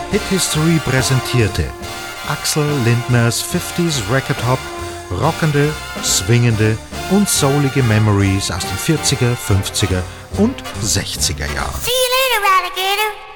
Hit History präsentierte Axel Lindners 50s Record Hop, rockende, swingende und soulige Memories aus den 40er, 50er und 60er Jahren. See you later, alligator.